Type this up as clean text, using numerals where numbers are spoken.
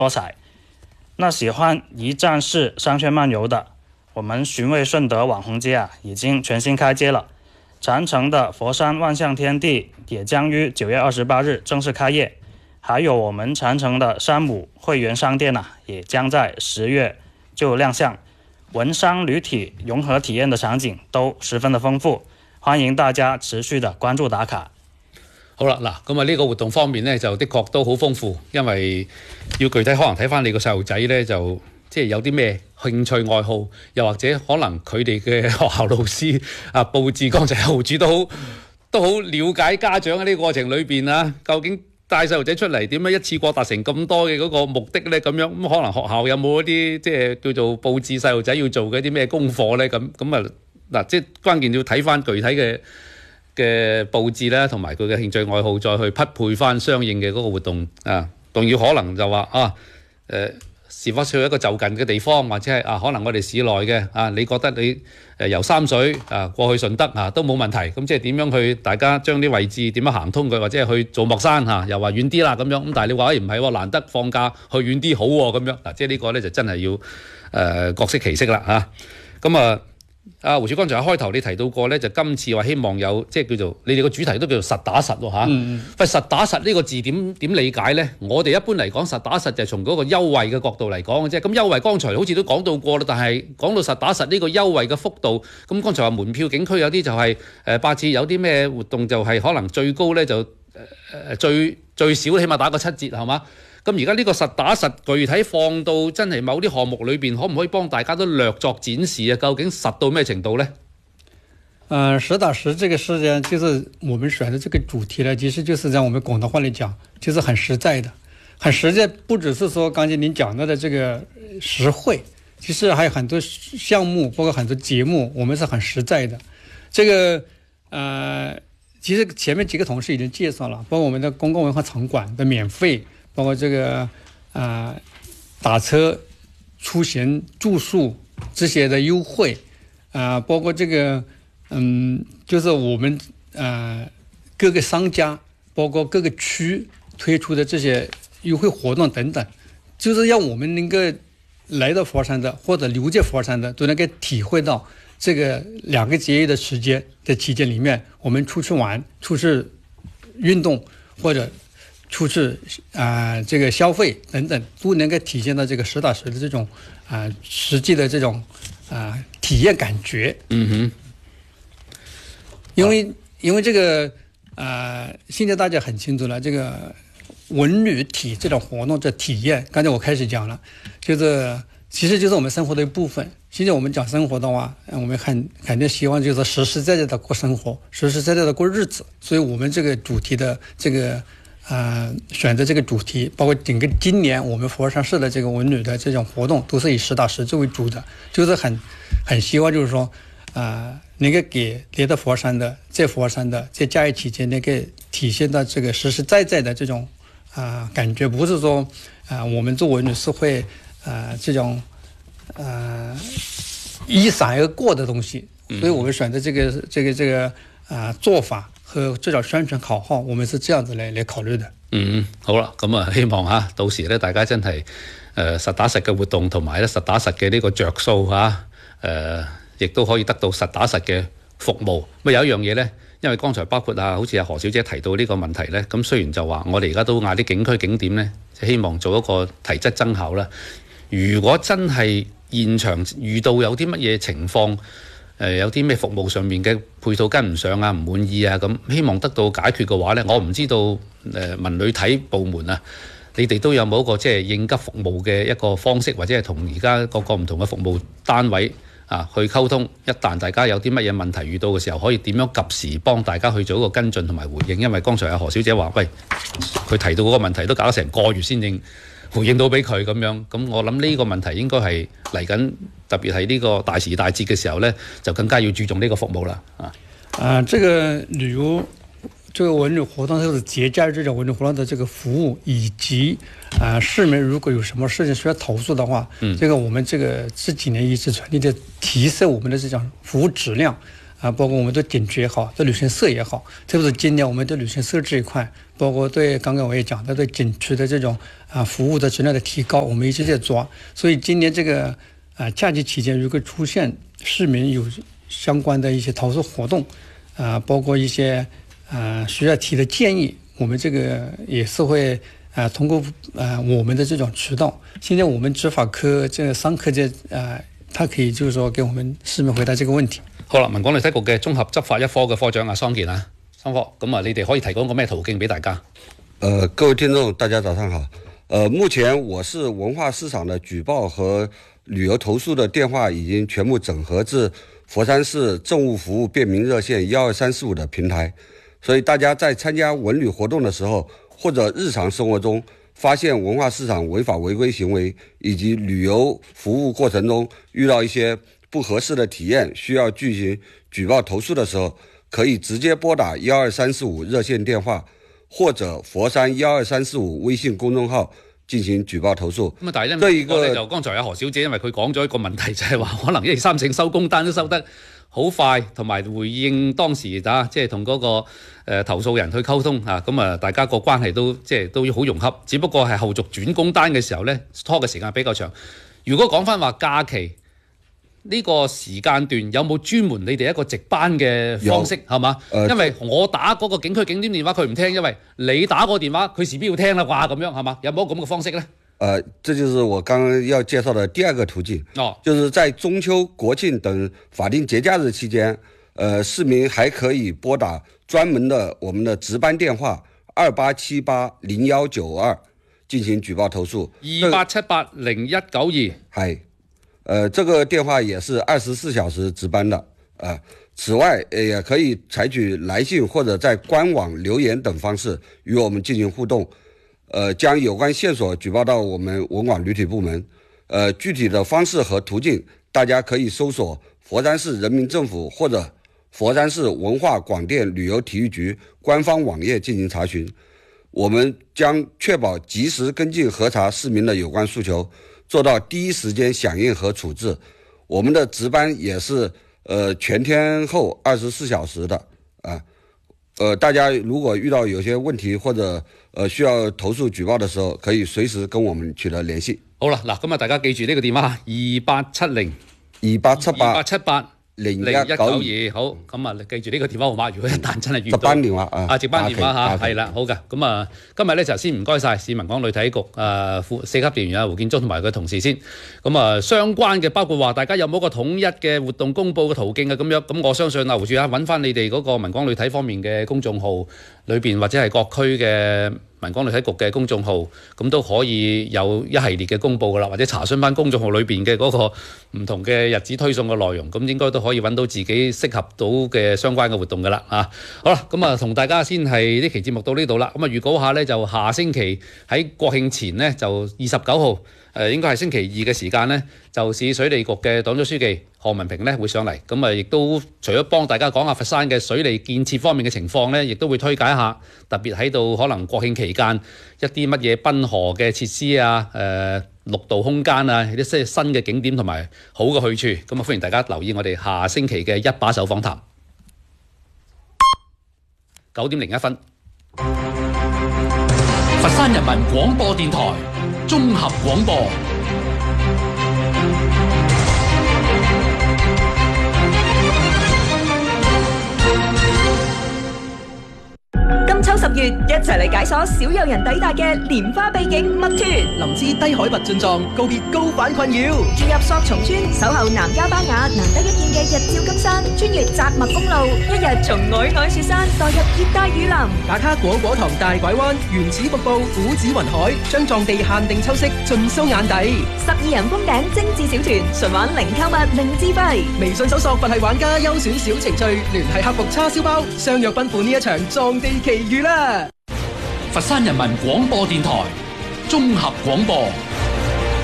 多彩。那喜欢一站式商圈漫游的，我们寻味顺德网红街已经全新开街了。长城的佛山万象天地也将于9月28日正式开业，还有我们长城的山姆会员商店也将在10月就亮相。文商旅体融合体验的場景都十分的豐富，歡迎大家持續的關注打卡。 好啦，嗱，咁啊呢個活動方面呢，就的確都好豐富，因為要具體可能睇翻你個細路仔呢，就即係有啲咩興趣愛好，又或者可能佢哋嘅學校老師佈置，剛才豪主都好了解家長喺呢個過程裏邊究竟帶細路仔出嚟點樣一次過達成咁多嘅嗰個目的呢？咁樣咁可能學校有冇一啲即係叫做佈置細路仔要做嘅一啲咩功課呢？咁嗱，即係關鍵要睇翻具體嘅佈置啦，同埋佢嘅興趣愛好，再去匹配翻相應嘅嗰個活動仲要可能就話是否去一個就近嘅地方，或者係可能我哋市內嘅你覺得你由三水過去順德都冇問題，咁即係點樣去大家將啲位置點樣行通佢，或者係去做莫山又話遠啲啦咁樣，咁但係你話唔係喎，難得放假去遠啲好喎咁樣嗱，即係呢個咧就真係要各適其適啦咁胡主剛才一開頭你提到過咧，就今次話希望有即係叫做你哋個主題都叫做實打實喎喂，實打實呢個字點理解咧？我哋一般嚟講實打實就係從嗰個優惠嘅角度嚟講嘅啫。咁優惠剛才好似都講到過啦，但係講到實打實呢個優惠嘅幅度，咁剛才話門票景區有啲就係8折，有啲咩活動就係可能最高咧就最少起碼打個7折係嘛？咁而家呢個實打實具體放到真係某啲項目裏邊，可唔可以幫大家都略作展示究竟實到咩程度呢？ 實打實這個事件就是我們選的這個主題呢，其實就是在我們廣東話裡講，就是很實在的，很實在，不只是說剛才您講到的這個實惠，其實還有很多項目，包括很多節目，我們是很實在的。這個其實前面幾個同事已經介紹了，包括我們的公共文化場館的免費。包括這個打車、出行、住宿這些的優惠包括這個就是我們各個商家，包括各個區推出的這些優惠活動等等，就是讓我們能夠來到佛山的或者留在佛山的都能夠體會到這個2個節日的時間的期間裡面，我們出去玩、出去運動或者出去這個消費等等，都能夠體現到這個實打實的這種實際的這種體驗感覺。因為這個現在大家很清楚了，這個文旅體這種活動的體驗，剛才我開始講了，就是其實就是我們生活的一部分。現在我們講生活的話，我們肯定希望就是實實在在的過生活，實實在在的過日子。所以我們這個主題的這個選擇這個主題，包括整個今年我們佛山市的這個文旅的這種活動，都是以實打實作為主的，就是很希望就是說能夠給來到佛山的，在佛山的在假日期間能夠體現到這個實實在在的這種感覺，不是說我們做文旅是會這種一閃而過的東西，所以我們選擇這個做法和這種宣傳口號，我們是這樣子來考慮的。 好啦，咁希望到時咧，大家真係實打實嘅活動，同埋咧實打實嘅呢個着數亦都可以得到實打實嘅服務。有一樣嘢咧，因為剛才包括好似何小姐提到呢個問題咧，咁雖然就話我哋而家都嗌啲景區景點咧，希望做一個提質增效啦。如果真係現場遇到有啲乜嘢情況，有啲咩服務上面嘅配套跟唔上唔滿意咁，希望得到解決嘅話呢，我唔知道文旅體部門你哋都有冇一個即係應急服務嘅一個方式，或者係同而家各個唔同嘅服務單位去溝通，一旦大家有啲乜嘢問題遇到嘅時候，可以點樣及時幫大家去做一個跟進同埋回應？因為剛才何小姐話，喂，佢提到嗰個問題都搞咗成個月先至回應到俾佢咁樣，咁我諗呢個問題應該係嚟緊，特別係呢個大時大節嘅時候呢，就更加要注重呢個服務啦。 這個旅遊，這個文旅活動，就是節假日這種文旅活動的這個服務，以及市民如果有什麼事情需要投訴的話，這個我們這幾年一直全力的提升我們的這種服務質量。 包括我们的景区也好，对旅行社也好，特别是今年我们对旅行社这一块，包括对刚刚我也讲的对景区的这种服务的质量的提高，我们一直在抓。所以今年这个假期期间，如果出现市民有相关的一些投诉活动，包括一些需要提的建议，我们这个也是会通过我们的这种渠道。现在我们执法科这个3科他可以就是说给我们市民回答这个问題。 好啦，民港旅體局嘅綜合執法一科嘅科長桑健啊，桑科，咁你哋可以提供個咩途徑俾大家？ 各位聽眾，大家早上好。目前我市文化市場的舉報和旅遊投訴的電話已經全部整合至佛山市政務服務便民熱線12345的平台，所以大家在參加文旅活動的時候，或者日常生活中發現文化市場違法違規行為，以及旅遊服務過程中遇到一些不合適的體驗，需要進行舉報投訴的時候，可以直接撥打12345熱線電話，或者佛山12345微信公眾號進行舉報投訴。 咁但係咧，我哋就剛才有何小姐，因為佢講咗一個問題，就係話可能1、2、3醒收工單都收得好快，同埋回應當時即係同嗰個投訴人去溝通咁大家個關係都好融洽，只不過係後續轉工單嘅時候咧，拖嘅時間比較長。如果講翻話假期呢個時間段有冇專門你哋一個值班嘅方式係嘛？因為我打嗰個景區景點電話佢唔聽，因為你打個電話佢勢必要聽啦啩咁樣係嘛？有冇咁嘅方式呢？ 這就是我剛剛要介紹的第二個途徑，就是在中秋、國慶等法定節假日期間，市民還可以撥打專門的我們的值班電話28780192進行舉報投訴。 28780192 係。這個電話也是24小時值班的。此外，也可以採取來信或者在官網留言等方式與我們進行互動，將有關線索舉報到我們文廣旅體部門。具體的方式和途徑，大家可以搜索佛山市人民政府或者佛山市文化廣電旅遊體育局官方網頁進行查詢。我們將確保及時跟進核查市民的有關訴求，做到第一時間響應和處置。我們的值班也是全天候24小時的大家如果遇到有些問題或者需要投訴舉報的時候，可以隨時跟我們取得聯繫。 好啦，嗱，咁大家記住呢個電話28780192。好，咁你記住呢個電話號碼，如果一旦真係遇到值班電話值班電話係啦，好嘅。咁今日咧就先唔該晒市民港旅體局4級調員胡建忠同埋佢同事先。咁相關嘅包括話大家有冇一個統一嘅活動公佈嘅途徑咁樣，咁我相信胡處揾翻你哋嗰個民港旅體方面嘅公眾號裏邊或者係各區嘅民港旅體局嘅公眾號，咁都可以有一系列嘅公佈噶啦，或者查詢翻公眾號裏邊嘅嗰個唔同嘅日子推送嘅內容，咁應該都可以揾到自己適合到嘅相關嘅活動噶啦好啦，咁同大家先係呢期節目到呢度啦。咁預告下呢，就下星期喺國慶前呢，就29號應該係星期2嘅時間呢，就市水利局嘅黨組書記何文平呢會上嚟，咁亦都除咗幫大家講下佛山嘅水利建設方面嘅情況呢，亦都會推介一下，特別喺到可能國慶期間一啲乜嘢濱河嘅設施綠道空間一啲新嘅景點同埋好嘅去處，咁歡迎大家留意我哋下星期嘅一把手訪談。9點01分， 佛山人民廣播電台綜合廣播。 金秋10月，一齊嚟解鎖少有人抵達嘅蓮花秘境墨團。 林芝低海拔進藏，告別高反困擾。 住入索松村，守候南迦巴雅難得一見嘅日照金山，穿越澤墨公路，一日從皚皚雪山墮入熱帶雨林， 打卡果果塘大拐彎、原始瀑布、古寺雲海，將藏地限定秋色盡收眼底。 12人封頂精緻小團，純玩零購物零資費。 微信搜索佛系玩家優選小程序，聯繫客服叉燒包，相約奔赴呢一場藏地奇遇啦！ 佛山人民廣播電台綜合廣播。